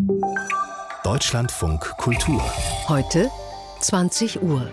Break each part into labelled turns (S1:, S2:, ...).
S1: Deutschlandfunk Kultur.
S2: Heute 20 Uhr.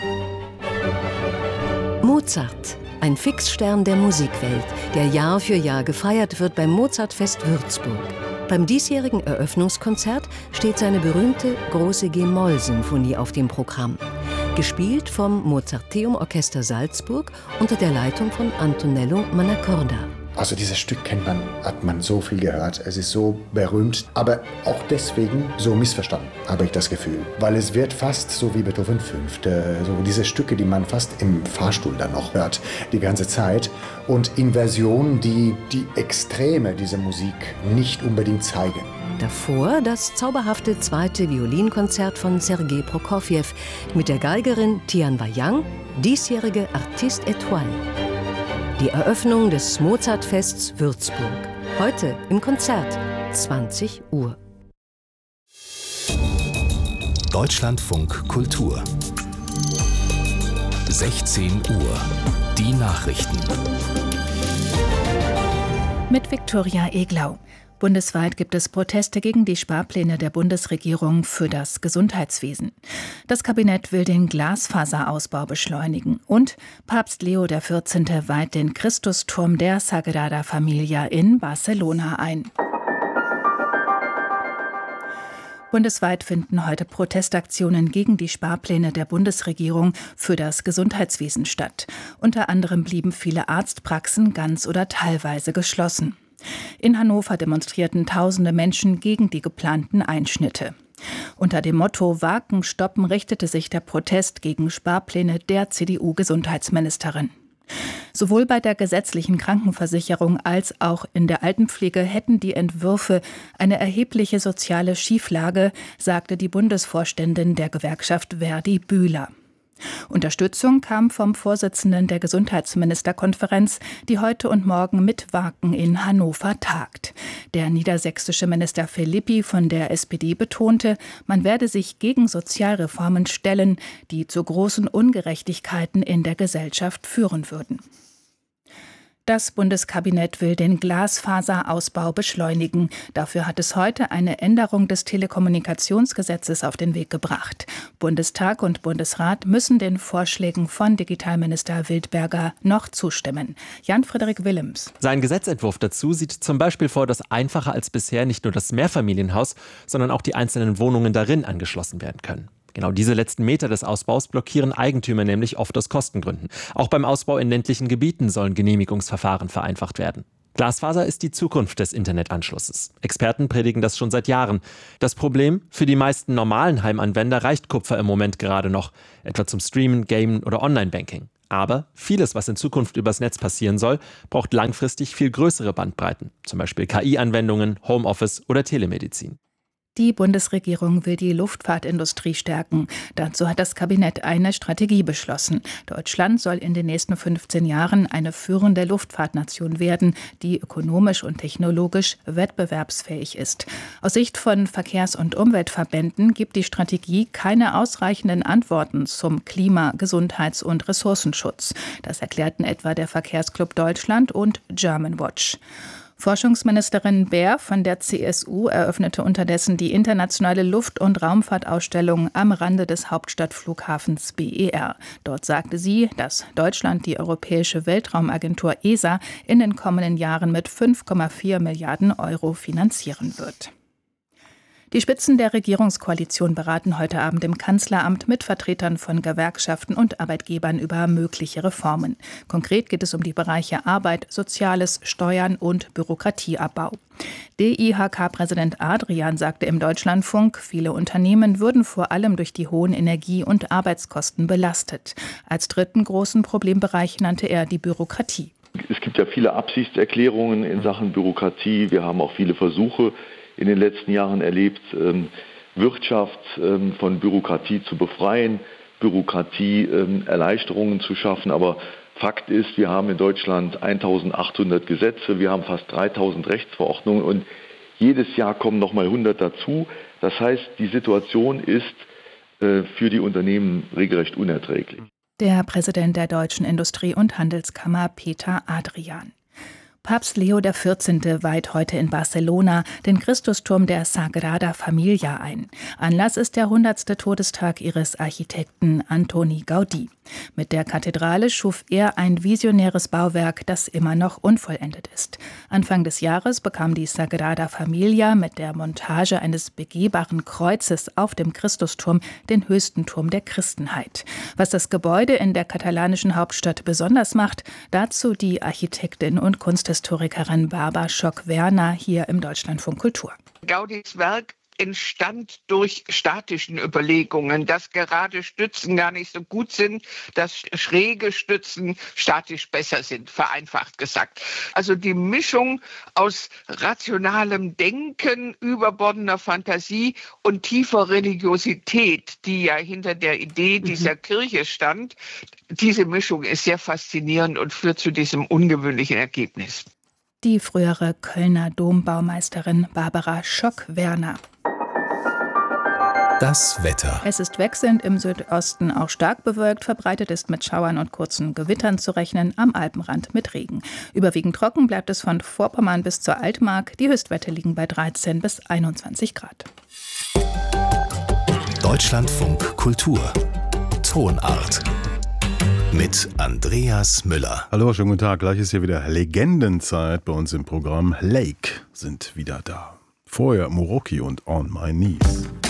S2: Mozart, ein Fixstern der Musikwelt, der Jahr für Jahr gefeiert wird beim Mozartfest Würzburg. Beim diesjährigen Eröffnungskonzert steht seine berühmte große G-Moll-Sinfonie auf dem Programm. Gespielt vom Mozarteum Orchester Salzburg unter der Leitung von Antonello Mannacorda.
S3: Also dieses Stück hat man so viel gehört, es ist so berühmt, aber auch deswegen so missverstanden, habe ich das Gefühl. Weil es wird fast so wie Beethoven Fünfte, so diese Stücke, die man fast im Fahrstuhl dann noch hört, die ganze Zeit. Und in Versionen, die Extreme dieser Musik nicht unbedingt zeigen.
S2: Davor das zauberhafte zweite Violinkonzert von Sergei Prokofjew mit der Geigerin Tian Wang, diesjährige Artiste Étoile. Die Eröffnung des Mozartfests Würzburg. Heute im Konzert, 20 Uhr.
S1: Deutschlandfunk Kultur. 16 Uhr. Die Nachrichten.
S4: Mit Viktoria Eglau. Bundesweit gibt es Proteste gegen die Sparpläne der Bundesregierung für das Gesundheitswesen. Das Kabinett will den Glasfaserausbau beschleunigen und Papst Leo XIV. Weiht den Christusturm der Sagrada Familia in Barcelona ein. Bundesweit finden heute Protestaktionen gegen die Sparpläne der Bundesregierung für das Gesundheitswesen statt. Unter anderem blieben viele Arztpraxen ganz oder teilweise geschlossen. In Hannover demonstrierten tausende Menschen gegen die geplanten Einschnitte. Unter dem Motto Wacken stoppen richtete sich der Protest gegen Sparpläne der CDU-Gesundheitsministerin. Sowohl bei der gesetzlichen Krankenversicherung als auch in der Altenpflege hätten die Entwürfe eine erhebliche soziale Schieflage, sagte die Bundesvorständin der Gewerkschaft Verdi Bühler. Unterstützung kam vom Vorsitzenden der Gesundheitsministerkonferenz, die heute und morgen mit Wacken in Hannover tagt. Der niedersächsische Minister Philippi von der SPD betonte, man werde sich gegen Sozialreformen stellen, die zu großen Ungerechtigkeiten in der Gesellschaft führen würden. Das Bundeskabinett will den Glasfaserausbau beschleunigen. Dafür hat es heute eine Änderung des Telekommunikationsgesetzes auf den Weg gebracht. Bundestag und Bundesrat müssen den Vorschlägen von Digitalminister Wildberger noch zustimmen. Jan-Frederik Willems.
S5: Sein Gesetzentwurf dazu sieht zum Beispiel vor, dass einfacher als bisher nicht nur das Mehrfamilienhaus, sondern auch die einzelnen Wohnungen darin angeschlossen werden können. Genau diese letzten Meter des Ausbaus blockieren Eigentümer nämlich oft aus Kostengründen. Auch beim Ausbau in ländlichen Gebieten sollen Genehmigungsverfahren vereinfacht werden. Glasfaser ist die Zukunft des Internetanschlusses. Experten predigen das schon seit Jahren. Das Problem? Für die meisten normalen Heimanwender reicht Kupfer im Moment gerade noch, etwa zum Streamen, Gamen oder Online-Banking. Aber vieles, was in Zukunft übers Netz passieren soll, braucht langfristig viel größere Bandbreiten. Zum Beispiel KI-Anwendungen, Homeoffice oder Telemedizin.
S4: Die Bundesregierung will die Luftfahrtindustrie stärken. Dazu hat das Kabinett eine Strategie beschlossen. Deutschland soll in den nächsten 15 Jahren eine führende Luftfahrtnation werden, die ökonomisch und technologisch wettbewerbsfähig ist. Aus Sicht von Verkehrs- und Umweltverbänden gibt die Strategie keine ausreichenden Antworten zum Klima-, Gesundheits- und Ressourcenschutz. Das erklärten etwa der Verkehrsclub Deutschland und Germanwatch. Forschungsministerin Baer von der CSU eröffnete unterdessen die internationale Luft- und Raumfahrtausstellung am Rande des Hauptstadtflughafens BER. Dort sagte sie, dass Deutschland die Europäische Weltraumagentur ESA in den kommenden Jahren mit 5,4 Milliarden Euro finanzieren wird. Die Spitzen der Regierungskoalition beraten heute Abend im Kanzleramt mit Vertretern von Gewerkschaften und Arbeitgebern über mögliche Reformen. Konkret geht es um die Bereiche Arbeit, Soziales, Steuern und Bürokratieabbau. DIHK-Präsident Adrian sagte im Deutschlandfunk, viele Unternehmen würden vor allem durch die hohen Energie- und Arbeitskosten belastet. Als dritten großen Problembereich nannte er die Bürokratie.
S6: Es gibt ja viele Absichtserklärungen in Sachen Bürokratie. Wir haben auch viele Versuche in den letzten Jahren erlebt, Wirtschaft von Bürokratie zu befreien, Bürokratieerleichterungen zu schaffen. Aber Fakt ist, wir haben in Deutschland 1800 Gesetze, wir haben fast 3000 Rechtsverordnungen und jedes Jahr kommen nochmal 100 dazu. Das heißt, die Situation ist für die Unternehmen regelrecht unerträglich.
S4: Der Präsident der Deutschen Industrie- und Handelskammer Peter Adrian. Papst Leo XIV. Weiht heute in Barcelona den Christusturm der Sagrada Familia ein. Anlass ist der 100. Todestag ihres Architekten Antoni Gaudí. Mit der Kathedrale schuf er ein visionäres Bauwerk, das immer noch unvollendet ist. Anfang des Jahres bekam die Sagrada Familia mit der Montage eines begehbaren Kreuzes auf dem Christusturm den höchsten Turm der Christenheit. Was das Gebäude in der katalanischen Hauptstadt besonders macht, dazu die Architektin und Kunsthistorikerin Barbara Schock-Werner hier im Deutschlandfunk Kultur.
S7: Gaudís Werk entstand durch statischen Überlegungen, dass gerade Stützen gar nicht so gut sind, dass schräge Stützen statisch besser sind, vereinfacht gesagt. Also die Mischung aus rationalem Denken, überbordener Fantasie und tiefer Religiosität, die ja hinter der Idee dieser Kirche stand, diese Mischung ist sehr faszinierend und führt zu diesem ungewöhnlichen Ergebnis.
S4: Die frühere Kölner Dombaumeisterin Barbara Schock-Werner.
S1: Das Wetter.
S4: Es ist wechselnd, im Südosten auch stark bewölkt, verbreitet ist mit Schauern und kurzen Gewittern zu rechnen, am Alpenrand mit Regen. Überwiegend trocken bleibt es von Vorpommern bis zur Altmark. Die Höchstwerte liegen bei 13 bis 21 Grad.
S1: Deutschlandfunk Kultur. Tonart. Mit Andreas Müller.
S8: Hallo, schönen guten Tag. Gleich ist hier wieder Legendenzeit bei uns im Programm. Lake sind wieder da. Vorher Muroki und On My Knees.